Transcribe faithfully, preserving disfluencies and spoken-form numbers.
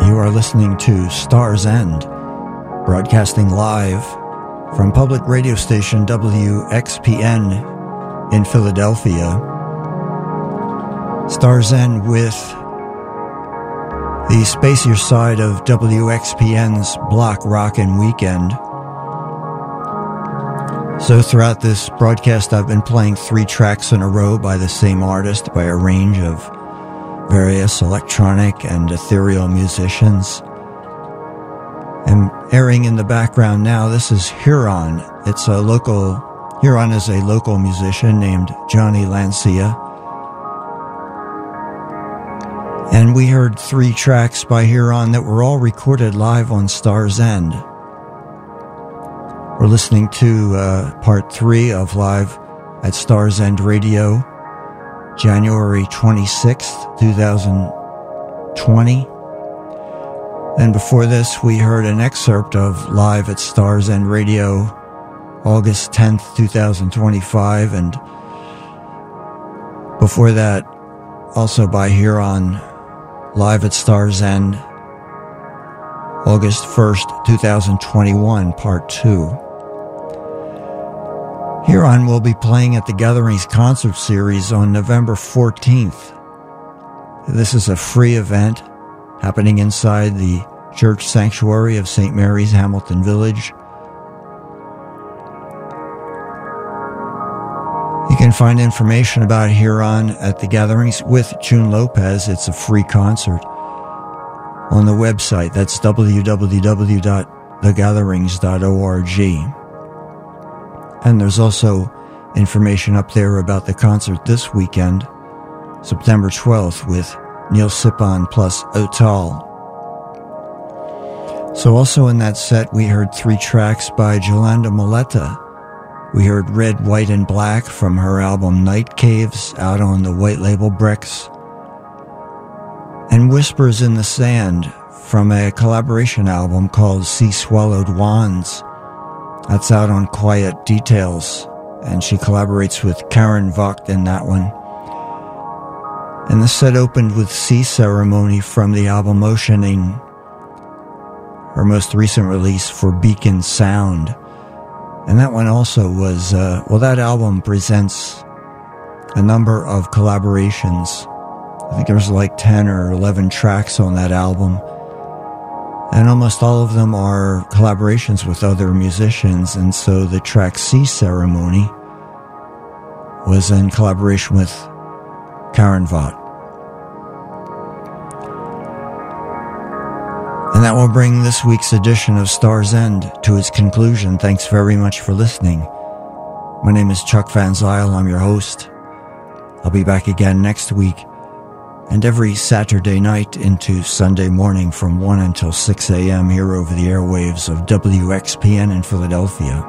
You are listening to Star's End, broadcasting live from public radio station W X P N in Philadelphia. Star's End with the spacier side of W X P N's Block Rockin' Weekend. So throughout this broadcast, I've been playing three tracks in a row by the same artist by a range of various electronic and ethereal musicians. And airing in the background now, this is Huron. It's a local, Huron is a local musician named Johnny Lancia. And we heard three tracks by Huron that were all recorded live on Star's End. We're listening to uh, part three of Live at Star's End Radio, January twenty-sixth, twenty twenty. And before this, we heard an excerpt of Live at Star's End Radio, August tenth, twenty twenty-five. And before that, also by Huron, Live at Star's End, August first, twenty twenty-one, part two. Huron will be playing at the Gatherings concert series on November fourteenth. This is a free event happening inside the church sanctuary of Saint Mary's, Hamilton Village. You can find information about Huron at the Gatherings with June Lopez. It's a free concert on the website. That's w w w dot the gatherings dot org. And there's also information up there about the concert this weekend, September twelfth, with Neil Sipon plus Otal. So also in that set, we heard three tracks by Jolanda Moleta. We heard Red, White, and Black from her album Night Caves, out on the White Label Bricks. And Whispers in the Sand from a collaboration album called Sea Swallowed Wands. That's out on Quiet Details, and she collaborates with Karen Vogt in that one. And the set opened with Sea Ceremony from the album Oceaning, her most recent release for Beacon Sound. And that one also was, uh, well, that album presents a number of collaborations. I think there's like ten or eleven tracks on that album. And almost all of them are collaborations with other musicians. And so the track Sea Ceremony was in collaboration with Karen Vogt. And that will bring this week's edition of Star's End to its conclusion. Thanks very much for listening. My name is Chuck Van Zyl. I'm your host. I'll be back again next week and every Saturday night into Sunday morning from one until six a.m. here over the airwaves of W X P N in Philadelphia.